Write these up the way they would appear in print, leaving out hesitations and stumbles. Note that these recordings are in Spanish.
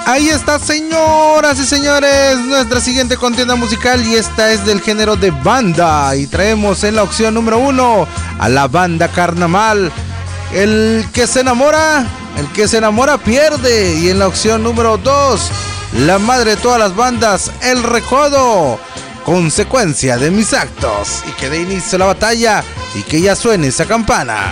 Ahí está, señoras y señores, nuestra siguiente contienda musical, y esta es del género de banda, y traemos en la opción número 1 a la banda Carnaval. El que se enamora pierde. Y en la opción número 2, la madre de todas las bandas, El Recodo, consecuencia de mis actos. Y que dé inicio a la batalla y que ya suene esa campana.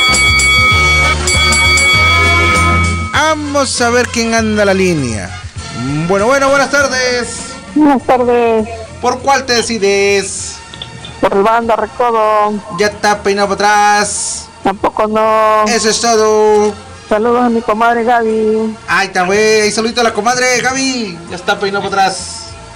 Vamos a ver quién anda la línea. Bueno, buenas tardes. Buenas tardes. ¿Por cuál te decides? Por el banda Recodo. ¿Ya está peinado para atrás? Tampoco no. Eso es todo. Saludos a mi comadre Gaby. Ahí está, güey. Saludito a la comadre Gaby. Ya está peinado para atrás.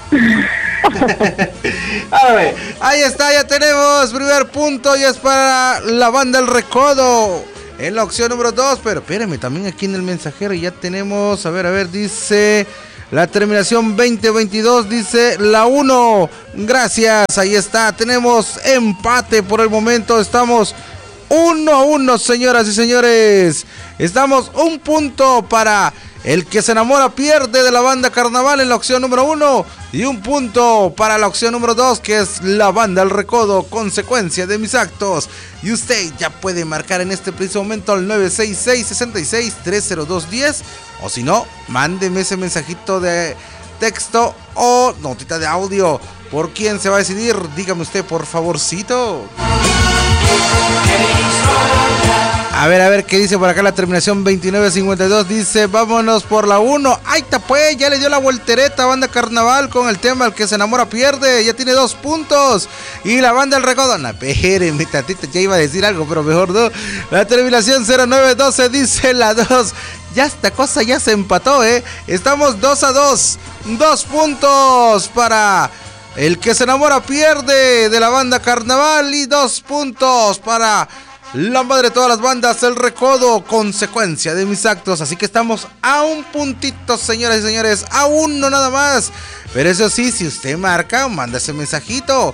A ver, ahí está, ya tenemos primer punto y es para la banda El Recodo. En la opción número 2, pero espérame, también aquí en el mensajero ya tenemos, a ver, dice la terminación 2022, dice la 1. Gracias, ahí está, tenemos empate por el momento, estamos 1-1, señoras y señores. Estamos un punto para El que se enamora pierde de la banda Carnaval en la opción número 1 y un punto para la opción número 2, que es la banda El Recodo, consecuencia de mis actos. Y usted ya puede marcar en este preciso momento al 966-66-30210, o si no, mándeme ese mensajito de texto o notita de audio. ¿Por quién se va a decidir? Dígame usted, por favorcito. A ver, ¿qué dice por acá la terminación 2952? Dice, vámonos por la 1. Ahí está, pues, ya le dio la voltereta banda Carnaval con el tema El que se enamora pierde. Ya tiene 2 puntos. Y la banda El Recodo, no, espérenme tantito, ya iba a decir algo, pero mejor no. La terminación 0912 dice la 2. Ya esta cosa ya se empató, Estamos 2-2. 2 puntos para El que se enamora pierde de la banda Carnaval y 2 puntos para la madre de todas las bandas, El Recodo, consecuencia de mis actos. Así que estamos a un puntito, señoras y señores, a uno nada más. Pero eso sí, si usted marca, manda ese mensajito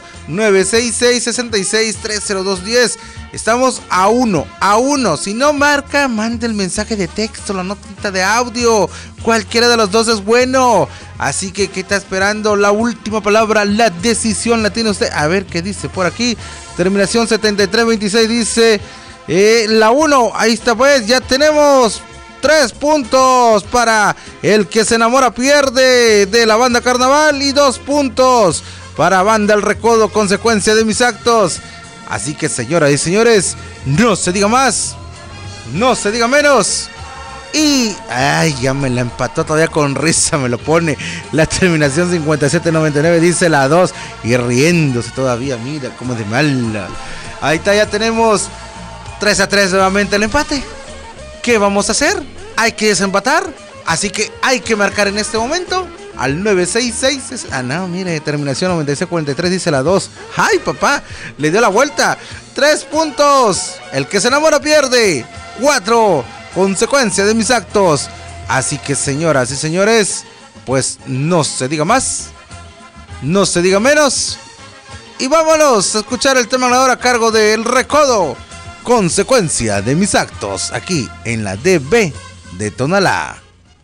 966-66-30210. Estamos a uno. Si no marca, mande el mensaje de texto, la notita de audio. Cualquiera de los dos es bueno. Así que, ¿qué está esperando? La última palabra, la decisión la tiene usted. A ver qué dice por aquí. Terminación 7326 dice la 1. Ahí está, pues, ya tenemos 3 puntos para El que se enamora pierde de la banda Carnaval y 2 puntos para banda El Recodo, consecuencia de mis actos. Así que, señoras y señores, no se diga más, no se diga menos. Y, ya me la empató todavía con risa, me lo pone. La terminación 5799 dice la 2 y riéndose todavía, mira cómo de mal. Ahí está, ya tenemos 3-3 nuevamente el empate. ¿Qué vamos a hacer? Hay que desempatar, así que hay que marcar en este momento al 966. No, mire, terminación 9643 dice la 2. ¡Ay, papá! Le dio la vuelta. 3 puntos. El que se enamora pierde. 4. Consecuencia de mis actos. Así que, señoras y señores, pues no se diga más, no se diga menos. Y vámonos a escuchar el tema ganador a cargo de El Recodo, consecuencia de mis actos, aquí en la DB de Tonalá.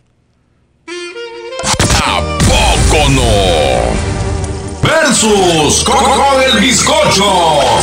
¿A poco no? Versus con el bizcocho.